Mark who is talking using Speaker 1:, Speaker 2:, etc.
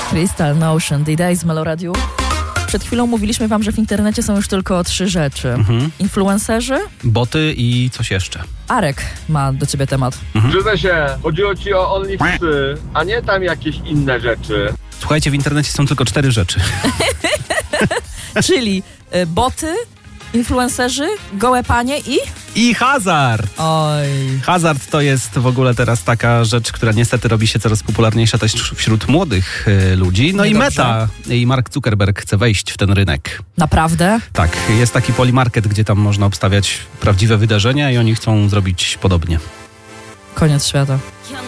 Speaker 1: Crystal Notion, D-Day z Melo Radio. Przed chwilą mówiliśmy wam, że w internecie są już tylko 3 rzeczy. Influencerzy,
Speaker 2: boty i coś jeszcze.
Speaker 1: Arek ma do ciebie temat.
Speaker 3: Przyznaj się, chodziło ci o OnlyFansy, a nie tam jakieś inne rzeczy.
Speaker 2: Słuchajcie, w internecie są tylko 4 rzeczy.
Speaker 1: Czyli boty, influencerzy, gołe panie
Speaker 2: I hazard!
Speaker 1: Oj.
Speaker 2: Hazard to jest w ogóle teraz taka rzecz, która niestety robi się coraz popularniejsza też wśród młodych ludzi. No
Speaker 1: Niedobrze.
Speaker 2: i Meta i Mark Zuckerberg chce wejść w ten rynek.
Speaker 1: Naprawdę?
Speaker 2: Tak, jest taki Polymarket, gdzie tam można obstawiać prawdziwe wydarzenia i oni chcą zrobić podobnie.
Speaker 1: Koniec świata.